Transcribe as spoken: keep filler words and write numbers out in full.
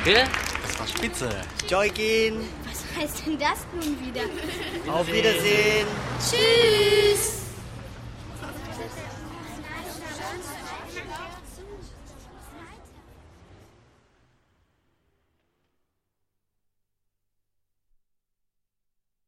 Danke, das war spitze. Joygin. Was heißt denn das nun wieder? Auf Wiedersehen. Tschüss.